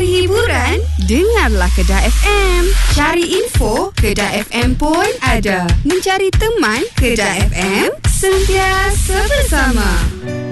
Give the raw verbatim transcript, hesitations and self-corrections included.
Cari hiburan? Dengarlah Kedah F M. Cari info? Kedah F M pun ada. Mencari teman? Kedah F M sentiasa bersama.